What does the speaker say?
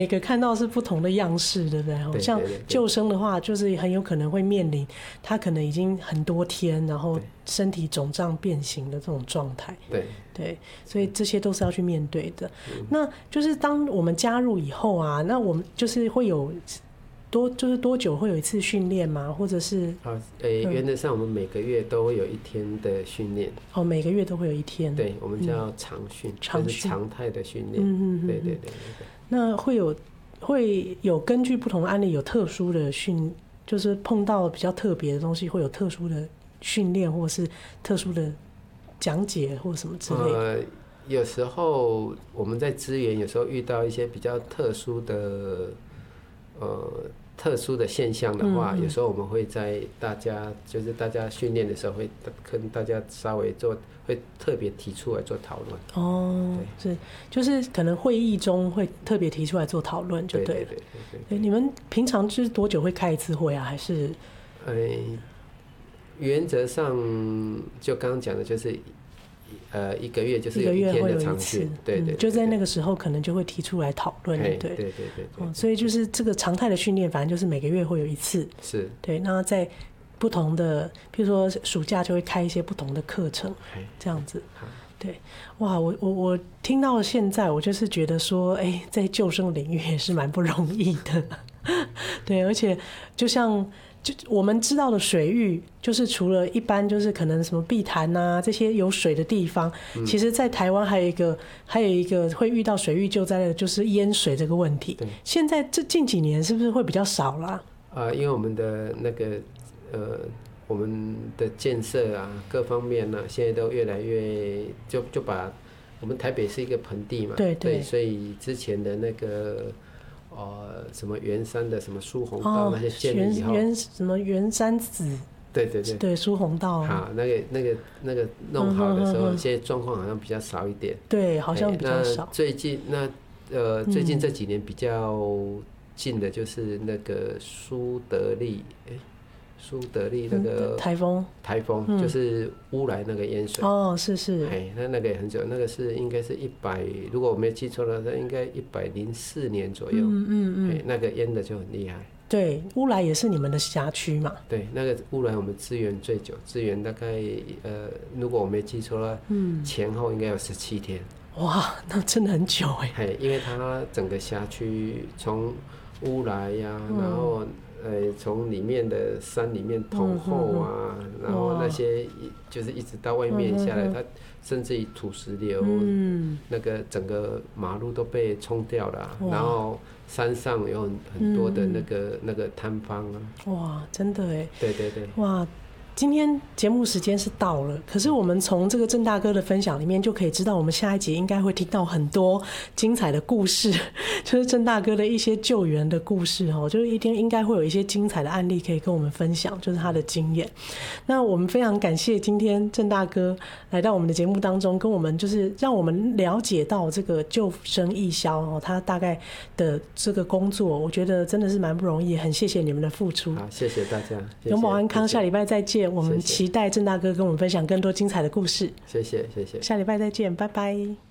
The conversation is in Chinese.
每个看到是不同的样式，对不对？ 对， 像救生的话，就是很有可能会面临他可能已经很多天，然后身体肿胀变形的这种状态。对，所以这些都是要去面对的。那就是当我们加入以后啊，那我们就是会有多久会有一次训练吗？或者是原则上我们每个月都会有一天的训练。 每个月都会有一天。 对，我们叫常训，就是常态的训练。对。 那会有根据不同的案例有特殊的就是碰到比较特别的东西，会有特殊的训练或是特殊的讲解或什么之类的。 有时候我们在支援，有时候遇到一些比较特殊的现象的话，有时候我们会在大家训练的时候，会跟大家稍微会特别提出来做讨论。 是，就是可能会议中会特别提出来做讨论，就对了。对，你们平常就是多久会开一次会啊？还是？ 原则上就刚刚讲的，就是一个月就是有一天的常训。对， 就在那个时候可能就会提出来讨论，对。所以就是这个常态的训练，反正就是每个月会有一次。 是。对， 那在不同的，譬如说暑假就会开一些不同的课程，这样子。对，哇，我听到现在，我就是觉得说，在救生领域也是蛮不容易的。对，而且就我们知道的水域，就是除了一般就是可能什么碧潭啊这些有水的地方，其实在台湾还有一个会遇到水域救灾的，就是淹水这个问题。现在这近几年是不是会比较少啦？ 因为我们的那个我们的建设啊，各方面啊，现在都越来越就把我们台北是一个盆地嘛，对，所以之前的那个什么圆山的什么疏洪道那些建立以后， 什么圆山子，对，疏洪道， 那个弄好的时候，现在状况好像比较少一点， 对，好像比较少。 最近这几年比较近的就是那个苏德利那个台风就是乌来那个淹水。 是。 那个也很久，那个应该是100，如果我没记错了，那应该104年左右。那个淹的就很厉害。 对，乌来也是你们的辖区嘛？ 对，那个乌来我们支援最久，支援大概如果我没记错了，前后应该有17天。 哇，那真的很久哎。 因为它整个辖区从乌来呀，然后从里面的山里面通后啊，然后那些就是一直到外面下来，它甚至于土石流，那个整个马路都被冲掉了，然后山上有很多的那个摊方啊。 哇，真的哎。 对。 哇。今天节目时间是到了，可是我们从这个郑大哥的分享里面就可以知道，我们下一集应该会听到很多精彩的故事，就是郑大哥的一些救援的故事就是一定应该会有一些精彩的案例可以跟我们分享，就是他的经验。那我们非常感谢今天郑大哥来到我们的节目当中，跟我们就是让我们了解到这个救生义消他大概的这个工作，我觉得真的是蛮不容易，很谢谢你们的付出。 好，谢谢大家， 永保安康，下礼拜再见。我们期待郑大哥跟我们分享更多精彩的故事。 谢谢。 下礼拜再见，拜拜。